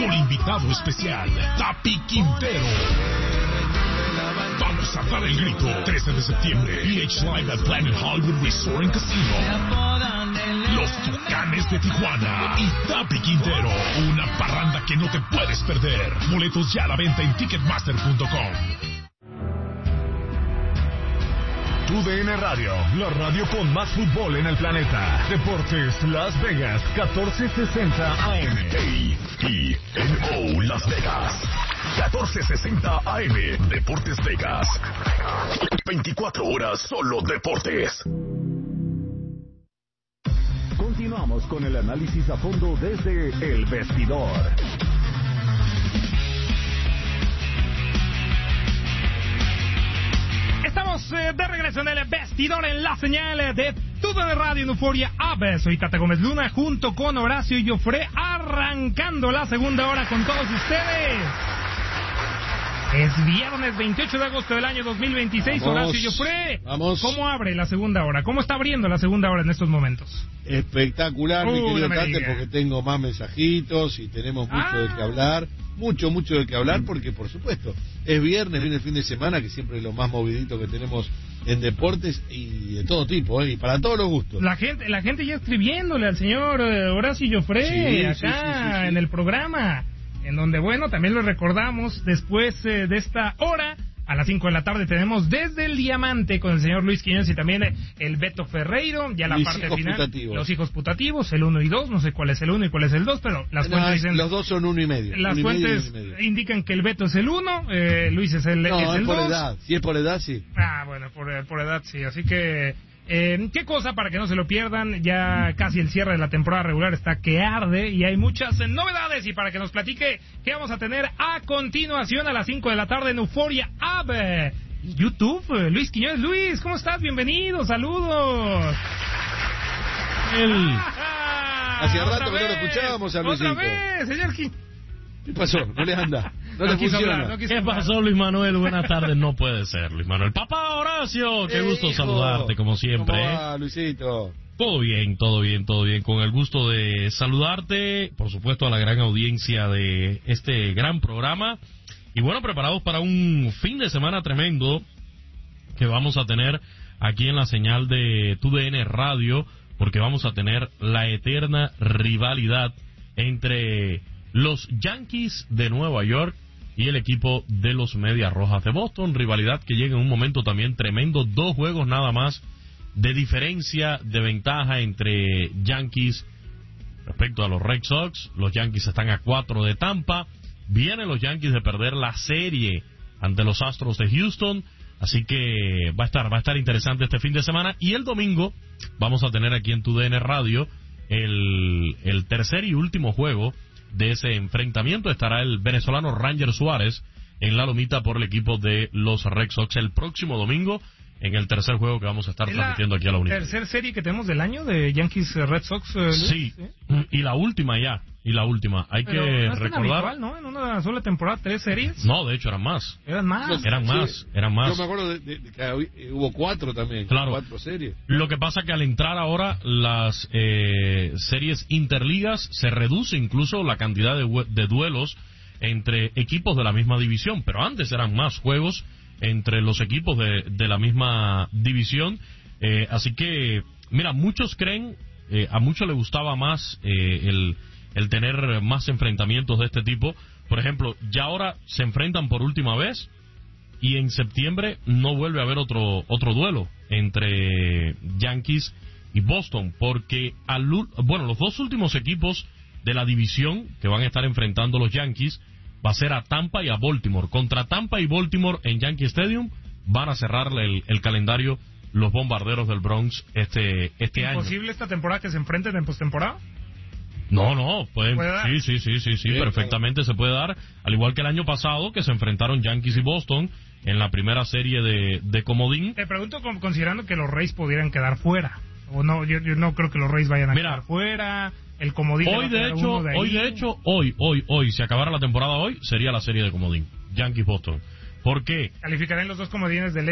con invitado especial, Tapi Quintero. Vamos a dar el grito. 13 de septiembre, PH Live at Planet Hollywood Resort and Casino. Los Tucanes de Tijuana y Tapi Quintero. Una parranda que no te puedes perder. Boletos ya a la venta en Ticketmaster.com. TUDN Radio, la radio con más fútbol en el planeta. Deportes Las Vegas, 1460 AM. KENO Las Vegas, 1460 AM. Deportes Vegas. 24 horas solo deportes. Continuamos con el análisis a fondo desde El Vestidor. Estamos de regreso en El Vestidor, en la señal de TUDN Radio en Euforia AB. Soy Tata Gómez Luna junto con Horacio Joffre, arrancando la segunda hora con todos ustedes. Es viernes 28 de agosto del año 2026. Vamos, Horacio Joffre. Vamos. ¿Cómo abre la segunda hora? ¿Cómo está abriendo la segunda hora en estos momentos? Espectacular, mi querido Tate, porque tengo más mensajitos y tenemos mucho de qué hablar. Mucho de qué hablar, porque por supuesto es viernes, viene el fin de semana, que siempre es lo más movidito que tenemos en deportes y de todo tipo, y para todos los gustos. La gente ya escribiéndole al señor Horacio Joffre acá en el programa, en donde, bueno, también lo recordamos, después de esta hora, a las 5 de la tarde tenemos Desde el Diamante con el señor Luis Quiñones y también el Beto Ferreiro, ya la parte final, los hijos putativos, el 1 y 2, no sé cuál es el 1 y cuál es el 2, pero las fuentes dicen... Los dos son 1 y medio. Las fuentes indican que el Beto es el 1, Luis es el 2. No, es por edad, si es por edad, sí. Ah, bueno, por edad sí, así que... qué cosa para que no se lo pierdan, ya casi el cierre de la temporada regular está que arde y hay muchas novedades, y para que nos platique qué vamos a tener a continuación a las 5 de la tarde en Euforia AB YouTube, Luis Quiñones. Luis, ¿cómo estás? Bienvenido, saludos. Hacía rato que no lo escuchábamos a Luisito. Otra vez, señor Quiñones. ¿Qué pasó? ¿No le anda? ¿No le funciona? ¿Qué pasó, Luis Manuel? Buenas tardes. No puede ser, Luis Manuel. Papá Horacio, qué gusto saludarte, como siempre. ¿Cómo va, Luisito? Todo bien. Con el gusto de saludarte, por supuesto, a la gran audiencia de este gran programa. Y bueno, preparados para un fin de semana tremendo que vamos a tener aquí en la señal de TUDN Radio, porque vamos a tener la eterna rivalidad entre los Yankees de Nueva York y el equipo de los Medias Rojas de Boston. Rivalidad que llega en un momento también tremendo. 2 juegos nada más de diferencia, de ventaja entre Yankees respecto a los Red Sox. Los Yankees están a 4 de Tampa. Vienen los Yankees de perder la serie ante los Astros de Houston. Así que va a estar interesante este fin de semana. Y el domingo vamos a tener aquí en TUDN Radio el tercer y último juego de ese enfrentamiento. Estará el venezolano Ranger Suárez en la lomita por el equipo de los Red Sox el próximo domingo, en el tercer juego que vamos a estar transmitiendo aquí a la Unidad. ¿Tercer serie que tenemos del año de Yankees Red Sox? Sí, y la última ya. Hay pero que no recordar, habitual, ¿no? En una sola temporada, 3 series. No, de hecho eran más. Eran más. Yo me acuerdo de que hubo 4 también. Claro. 4 series. Lo que pasa que al entrar ahora las series interligas, se reduce incluso la cantidad de duelos entre equipos de la misma división, pero antes eran más juegos entre los equipos de la misma división. Así que, mira, muchos creen, a muchos les gustaba más el tener más enfrentamientos de este tipo. Por ejemplo, ya ahora se enfrentan por última vez y en septiembre no vuelve a haber otro duelo entre Yankees y Boston, porque los 2 últimos equipos de la división que van a estar enfrentando los Yankees va a ser a Tampa y a Baltimore. Contra Tampa y Baltimore en Yankee Stadium van a cerrarle el calendario los Bombarderos del Bronx este año. ¿Es posible esta temporada que se enfrenten en postemporada? No, sí, perfectamente se puede dar, al igual que el año pasado que se enfrentaron Yankees y Boston en la primera serie de comodín. Te pregunto considerando que los Rays pudieran quedar fuera, o no, yo no creo que los Rays vayan a quedar fuera, el comodín. Hoy si acabara la temporada hoy, sería la serie de comodín, Yankees-Boston. ¿Por qué? Calificarán los 2 comodines del